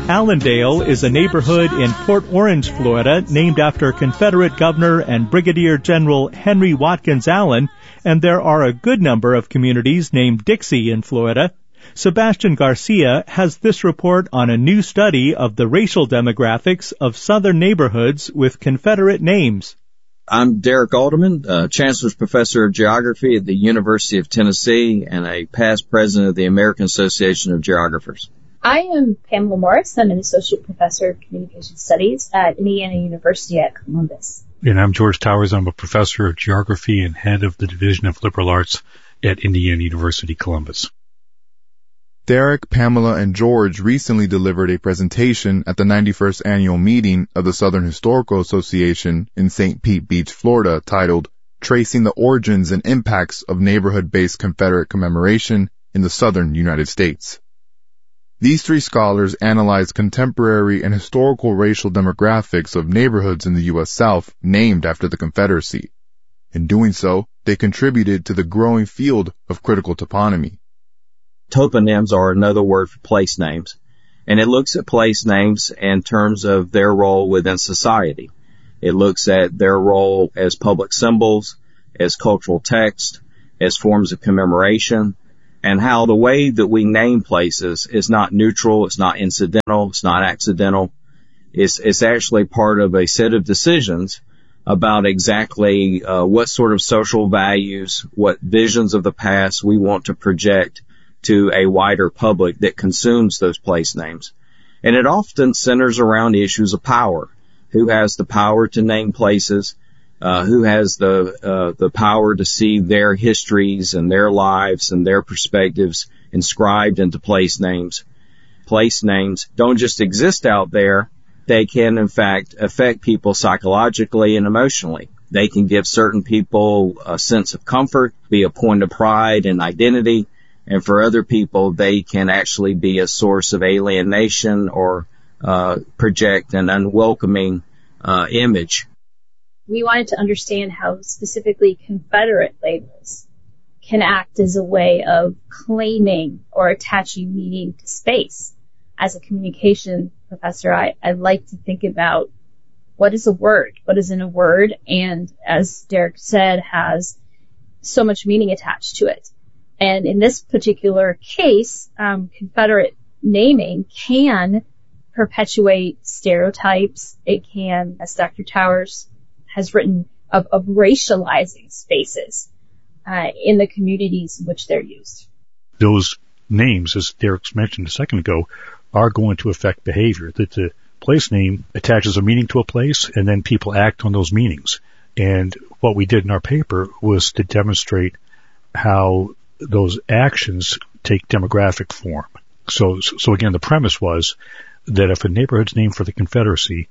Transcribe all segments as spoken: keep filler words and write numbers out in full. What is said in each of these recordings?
Allendale is a neighborhood in Port Orange, Florida, named after Confederate Governor and Brigadier General Henry Watkins Allen, and there are a good number of communities named Dixie in Florida. Sebastian Garcia has this report on a new study of the racial demographics of southern neighborhoods with Confederate names. I'm Derek Alderman, uh, Chancellor's Professor of Geography at the University of Tennessee and a past president of the American Association of Geographers. I am Pamela Morris. I'm an Associate Professor of Communication Studies at Indiana University at Columbus. And I'm George Towers. I'm a Professor of Geography and Head of the Division of Liberal Arts at Indiana University, Columbus. Derek, Pamela, and George recently delivered a presentation at the ninety-first Annual Meeting of the Southern Historical Association in Saint Pete Beach, Florida, titled Tracing the Origins and Impacts of Neighborhood-Based Confederate Commemoration in the Southern United States. These three scholars analyzed contemporary and historical racial demographics of neighborhoods in the U S South named after the Confederacy. In doing so, they contributed to the growing field of critical toponymy. Toponyms are another word for place names, and it looks at place names in terms of their role within society. It looks at their role as public symbols, as cultural text, as forms of commemoration, and how the way that we name places is not neutral, it's not incidental, it's not accidental. It's, it's actually part of a set of decisions about exactly uh, what sort of social values, what visions of the past we want to project to a wider public that consumes those place names. And it often centers around issues of power. Who has the power to name places? Uh, who has the uh, the power to see their histories and their lives and their perspectives inscribed into place names? Place names don't just exist out there. They can, in fact, affect people psychologically and emotionally. They can give certain people a sense of comfort, be a point of pride and identity. And for other people, they can actually be a source of alienation or uh, project an unwelcoming uh, image. We wanted to understand how specifically Confederate labels can act as a way of claiming or attaching meaning to space. As a communication professor, I, I like to think about what is a word, what is in a word, and as Derek said, has so much meaning attached to it. And in this particular case, um, Confederate naming can perpetuate stereotypes. It can, as Doctor Towers has written, of, of racializing spaces uh, in the communities in which they're used. Those names, as Derek mentioned a second ago, are going to affect behavior. That the place name attaches a meaning to a place, and then people act on those meanings. And what we did in our paper was to demonstrate how those actions take demographic form. So, so again, the premise was that if a neighborhood's named for the Confederacy,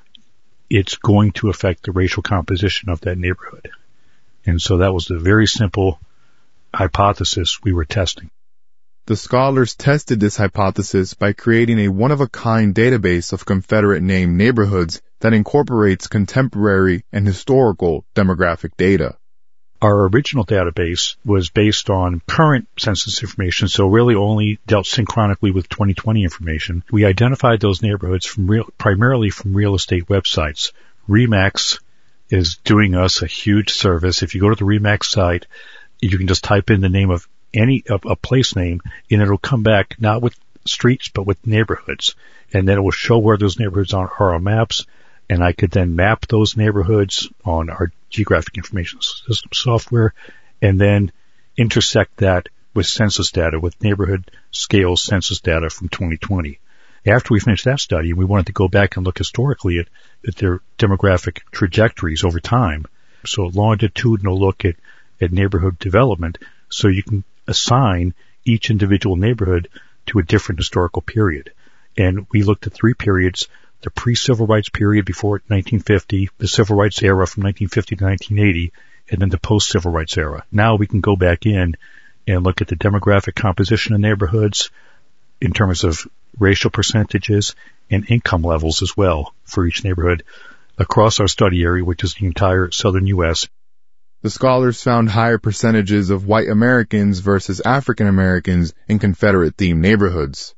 it's going to affect the racial composition of that neighborhood. And so that was the very simple hypothesis we were testing. The scholars tested this hypothesis by creating a one-of-a-kind database of Confederate-named neighborhoods that incorporates contemporary and historical demographic data. Our original database was based on current census information, so really only dealt synchronically with twenty twenty information. We identified those neighborhoods from real, primarily from real estate websites. RE/MAX is doing us a huge service. If you go to the RE/MAX site, you can just type in the name of any of a place name, and it'll come back not with streets but with neighborhoods, and then it will show where those neighborhoods are, are on maps. And I could then map those neighborhoods on our geographic information system software and then intersect that with census data, with neighborhood scale census data from twenty twenty. After we finished that study, we wanted to go back and look historically at, at their demographic trajectories over time. So longitudinal look at, at neighborhood development, so you can assign each individual neighborhood to a different historical period. And we looked at three periods: the pre-civil rights period before nineteen fifty, the civil rights era from nineteen fifty to nineteen eighty, and then the post-civil rights era. Now we can go back in and look at the demographic composition of neighborhoods in terms of racial percentages and income levels as well for each neighborhood across our study area, which is the entire southern U S. The scholars found higher percentages of white Americans versus African Americans in Confederate-themed neighborhoods.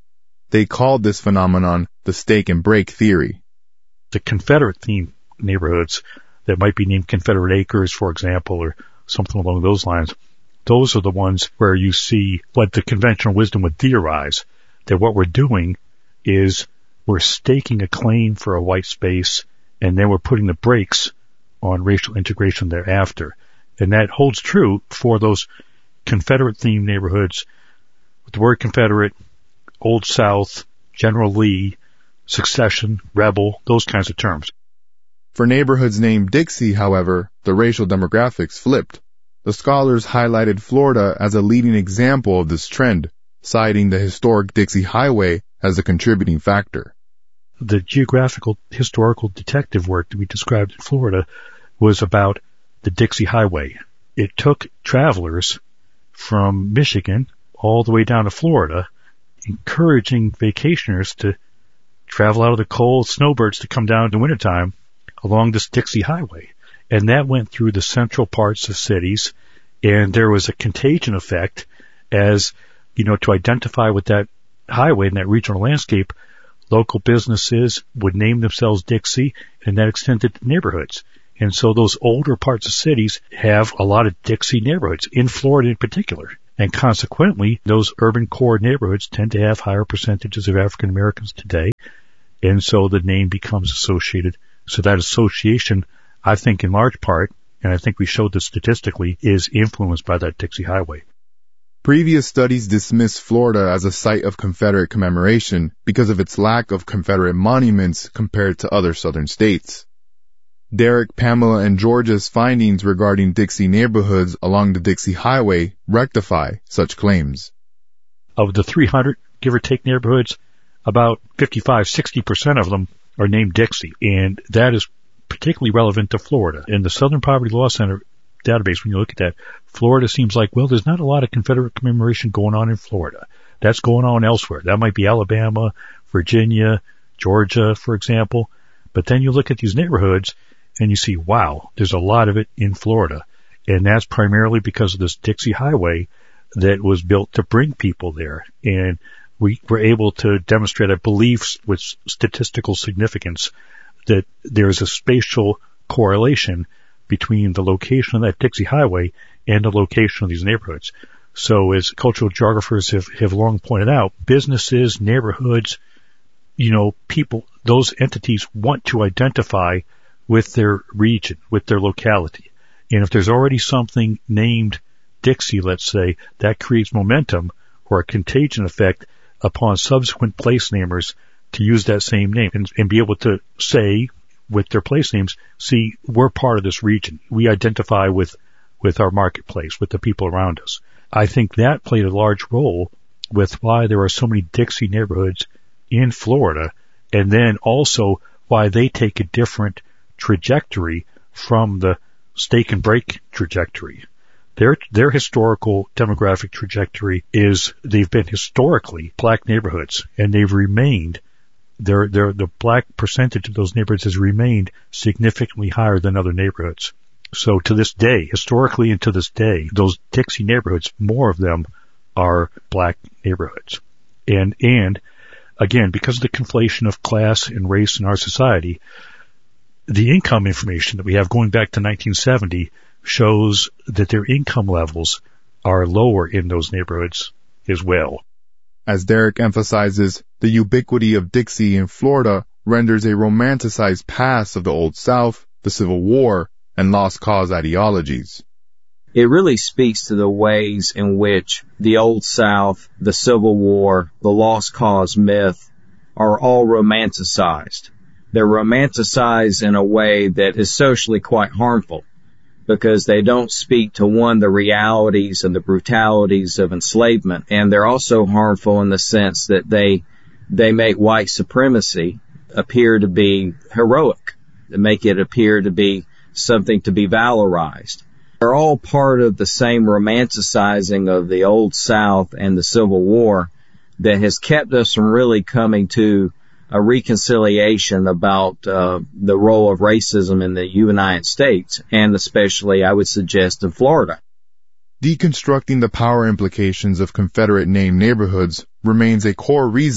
They called this phenomenon the stake and break theory. The Confederate-themed neighborhoods that might be named Confederate Acres, for example, or something along those lines, those are the ones where you see what the conventional wisdom would theorize, that what we're doing is we're staking a claim for a white space, and then we're putting the brakes on racial integration thereafter. And that holds true for those Confederate-themed neighborhoods with the word Confederate, Old South, General Lee, secession, rebel, those kinds of terms. For neighborhoods named Dixie, however, the racial demographics flipped. The scholars highlighted Florida as a leading example of this trend, citing the historic Dixie Highway as a contributing factor. The geographical historical detective work that we described in Florida was about the Dixie Highway. It took travelers from Michigan all the way down to Florida, encouraging vacationers to travel out of the cold, snowbirds to come down in the wintertime along this Dixie Highway. And that went through the central parts of cities, and there was a contagion effect as, you know, to identify with that highway and that regional landscape, local businesses would name themselves Dixie, and that extended to neighborhoods. And so those older parts of cities have a lot of Dixie neighborhoods, in Florida in particular. And consequently, those urban core neighborhoods tend to have higher percentages of African Americans today. And so the name becomes associated. So that association, I think in large part, and I think we showed this statistically, is influenced by that Dixie Highway. Previous studies dismissed Florida as a site of Confederate commemoration because of its lack of Confederate monuments compared to other southern states. Derek, Pamela, and George's findings regarding Dixie neighborhoods along the Dixie Highway rectify such claims. Of the three hundred, give or take, neighborhoods, about fifty-five to sixty percent of them are named Dixie, and that is particularly relevant to Florida. In the Southern Poverty Law Center database, when you look at that, Florida seems like, well, there's not a lot of Confederate commemoration going on in Florida. That's going on elsewhere. That might be Alabama, Virginia, Georgia, for example. But then you look at these neighborhoods, and you see, wow, there's a lot of it in Florida. And that's primarily because of this Dixie Highway that was built to bring people there. And we were able to demonstrate, I believe, with statistical significance, that there's a spatial correlation between the location of that Dixie Highway and the location of these neighborhoods. So as cultural geographers have, have long pointed out, businesses, neighborhoods, you know, people, those entities want to identify with their region, with their locality. And if there's already something named Dixie, let's say, that creates momentum or a contagion effect upon subsequent place namers to use that same name and, and be able to say with their place names, see, we're part of this region. We identify with, with our marketplace, with the people around us. I think that played a large role with why there are so many Dixie neighborhoods in Florida, and then also why they take a different trajectory from the stake and break trajectory. Their, their historical demographic trajectory is they've been historically black neighborhoods, and they've remained, their, their, the black percentage of those neighborhoods has remained significantly higher than other neighborhoods. So to this day, historically and to this day, those Dixie neighborhoods, more of them are black neighborhoods. And, and again, because of the conflation of class and race in our society, the income information that we have going back to nineteen seventy shows that their income levels are lower in those neighborhoods as well. As Derek emphasizes, the ubiquity of Dixie in Florida renders a romanticized past of the Old South, the Civil War, and lost cause ideologies. It really speaks to the ways in which the Old South, the Civil War, the lost cause myth are all romanticized. They're romanticized in a way that is socially quite harmful because they don't speak to, one, the realities and the brutalities of enslavement, and they're also harmful in the sense that they they make white supremacy appear to be heroic. They make it appear to be something to be valorized. They're all part of the same romanticizing of the Old South and the Civil War that has kept us from really coming to a reconciliation about uh, the role of racism in the United States, and especially, I would suggest, in Florida. Deconstructing the power implications of Confederate-named neighborhoods remains a core reason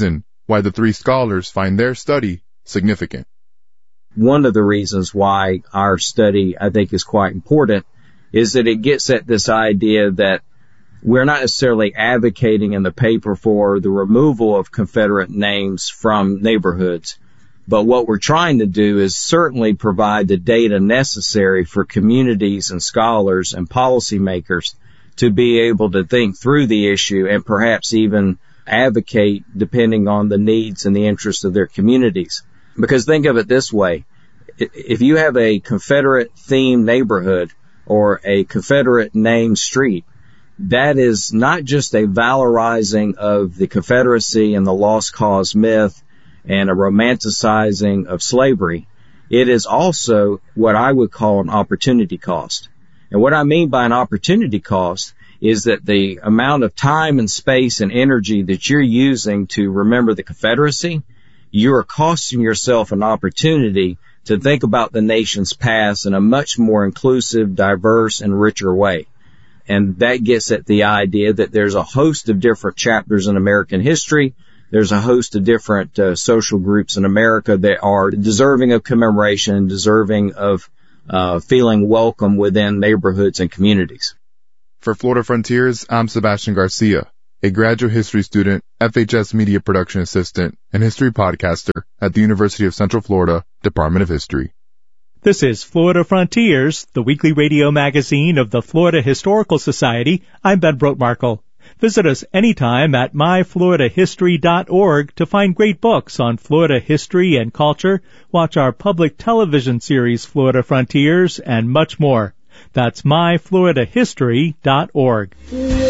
why the three scholars find their study significant. One of the reasons why our study, I think, is quite important is that it gets at this idea that we're not necessarily advocating in the paper for the removal of Confederate names from neighborhoods, but what we're trying to do is certainly provide the data necessary for communities and scholars and policymakers to be able to think through the issue and perhaps even advocate depending on the needs and the interests of their communities. Because think of it this way, if you have a Confederate-themed neighborhood or a Confederate-named street, that is not just a valorizing of the Confederacy and the lost cause myth and a romanticizing of slavery. It is also what I would call an opportunity cost. And what I mean by an opportunity cost is that the amount of time and space and energy that you're using to remember the Confederacy, you're costing yourself an opportunity to think about the nation's past in a much more inclusive, diverse, and richer way. And that gets at the idea that there's a host of different chapters in American history. There's a host of different uh, social groups in America that are deserving of commemoration, deserving of uh, feeling welcome within neighborhoods and communities. For Florida Frontiers, I'm Sebastian Garcia, a graduate history student, F H S media production assistant, and history podcaster at the University of Central Florida, Department of History. This is Florida Frontiers, the weekly radio magazine of the Florida Historical Society. I'm Ben Brotmarkle. Visit us anytime at my florida history dot org to find great books on Florida history and culture, watch our public television series Florida Frontiers, and much more. That's my florida history dot org.